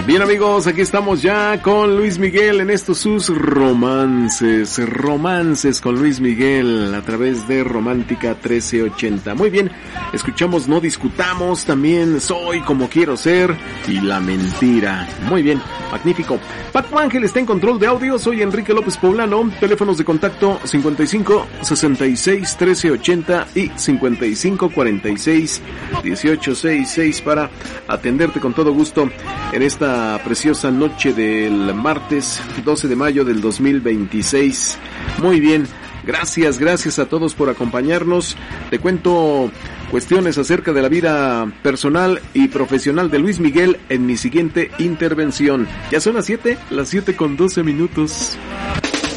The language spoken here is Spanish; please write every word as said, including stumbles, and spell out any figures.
Bien amigos, aquí estamos ya con Luis Miguel en estos sus romances, romances con Luis Miguel a través de Romántica trece ochenta. Muy bien, escuchamos No Discutamos, también Soy Como Quiero Ser y La Mentira. Muy bien, magnífico. Paco Ángel está en control de audio, soy Enrique López Poblano, teléfonos de contacto cincuenta y cinco, sesenta y seis, trece ochenta y cincuenta y cinco, cuarenta y seis, dieciocho sesenta y seis para atenderte con todo gusto en esta preciosa noche del martes doce de mayo del dos mil veintiséis. Muy bien, gracias, gracias a todos por acompañarnos. Te cuento cuestiones acerca de la vida personal y profesional de Luis Miguel en mi siguiente intervención. Ya son las siete, las siete con doce minutos.